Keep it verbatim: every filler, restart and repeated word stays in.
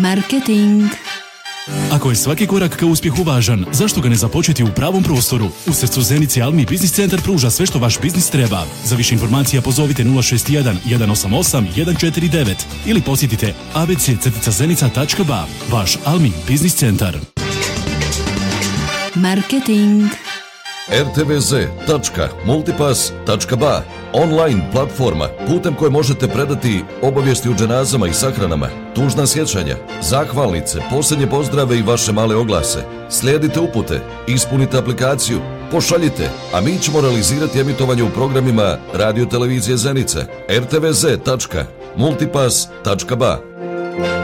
Marketing. Ako je svaki korak ka uspjehu važan, zašto ga ne započeti u pravom prostoru? U srcu Zenice Almi Biznis Centar pruža sve što vaš biznis treba. Za više informacija pozovite nula šest jedan, jedan osam osam, jedan četiri devet ili posjetite a b c zenica tačka b a. Vaš Almi Biznis Centar. Marketing. er te ve ze tačka multipass tačka b a, online platforma putem koje možete predati obavijesti o dženazama i sahranama, tužna sjećanja, zahvalnice, posljednje pozdrave i vaše male oglase. Slijedite upute, ispunite aplikaciju, pošaljite, a mi ćemo realizirati emitovanje u programima Radio Televizije Zenice. er te ve ze tačka multipass tačka b a.